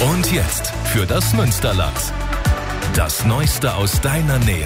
Und jetzt für das Münsterland. Das Neueste aus deiner Nähe.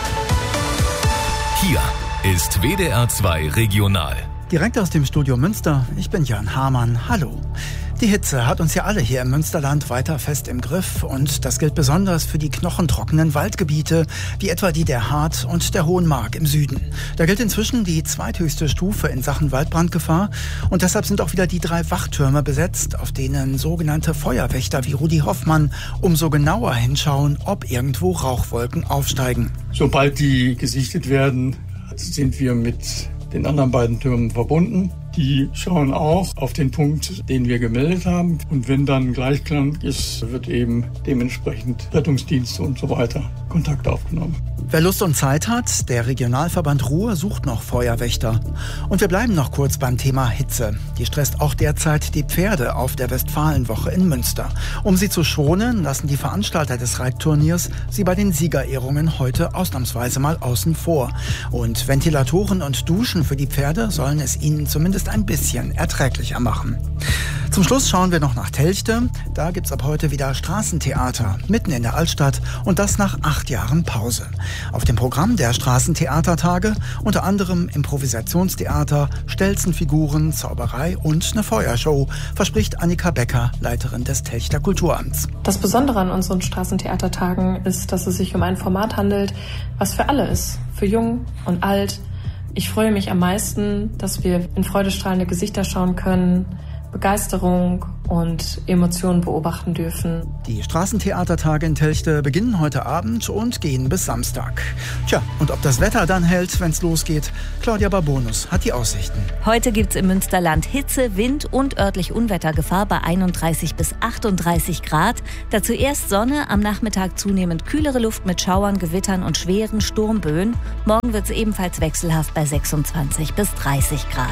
Hier ist WDR 2 Regional. Direkt aus dem Studio Münster, ich bin Jan Hamann. Hallo. Die Hitze hat uns ja alle hier im Münsterland weiter fest im Griff und das gilt besonders für die knochentrockenen Waldgebiete, wie etwa die der Hart und der Hohenmark im Süden. Da gilt inzwischen die zweithöchste Stufe in Sachen Waldbrandgefahr und deshalb sind auch wieder die 3 Wachtürme besetzt, auf denen sogenannte Feuerwächter wie Rudi Hoffmann umso genauer hinschauen, ob irgendwo Rauchwolken aufsteigen. Sobald die gesichtet werden, sind wir mit den anderen beiden Türmen verbunden. Die schauen auch auf den Punkt, den wir gemeldet haben. Und wenn dann Gleichklang ist, wird eben dementsprechend Rettungsdienste und so weiter Kontakt aufgenommen. Wer Lust und Zeit hat, der Regionalverband Ruhr sucht noch Feuerwächter. Und wir bleiben noch kurz beim Thema Hitze. Die stresst auch derzeit die Pferde auf der Westfalenwoche in Münster. Um sie zu schonen, lassen die Veranstalter des Reitturniers sie bei den Siegerehrungen heute ausnahmsweise mal außen vor. Und Ventilatoren und Duschen für die Pferde sollen es ihnen zumindest ein bisschen erträglicher machen. Zum Schluss schauen wir noch nach Telchte. Da gibt's ab heute wieder Straßentheater, mitten in der Altstadt und das nach 8 Jahren Pause. Auf dem Programm der Straßentheatertage unter anderem Improvisationstheater, Stelzenfiguren, Zauberei und eine Feuershow, verspricht Annika Becker, Leiterin des Telchter Kulturamts. Das Besondere an unseren Straßentheatertagen ist, dass es sich um ein Format handelt, was für alle ist, für jung und alt. Ich freue mich am meisten, dass wir in freudestrahlende Gesichter schauen können, Begeisterung und Emotionen beobachten dürfen. Die Straßentheatertage in Telchte beginnen heute Abend und gehen bis Samstag. Tja, und ob das Wetter dann hält, wenn's losgeht? Claudia Barbonus hat die Aussichten. Heute gibt's im Münsterland Hitze, Wind und örtlich Unwettergefahr bei 31 bis 38 Grad. Dazu erst Sonne, am Nachmittag zunehmend kühlere Luft mit Schauern, Gewittern und schweren Sturmböen. Morgen wird's ebenfalls wechselhaft bei 26 bis 30 Grad.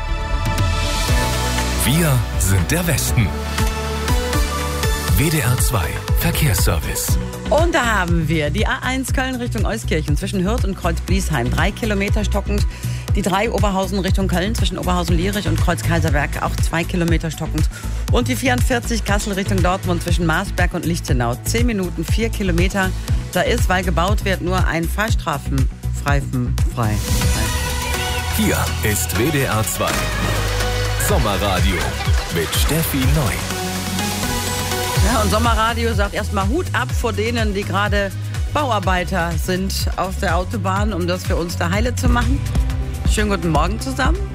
Wir sind der Westen. WDR 2 Verkehrsservice. Und da haben wir die A1 Köln Richtung Euskirchen zwischen Hürth und Kreuz-Bliesheim. 3 Kilometer stockend. Die 3 Oberhausen Richtung Köln zwischen Oberhausen-Lierich und Kreuz-Kaiserberg auch 2 Kilometer stockend. Und die 44 Kassel Richtung Dortmund zwischen Marsberg und Lichtenau. 10 Minuten, 4 Kilometer. Da ist, weil gebaut wird, nur ein Fahrstreifen frei. Hier ist WDR 2 Sommerradio mit Steffi Neu. Ja, und Sommerradio sagt erstmal Hut ab vor denen, die gerade Bauarbeiter sind auf der Autobahn, um das für uns da heile zu machen. Schönen guten Morgen zusammen.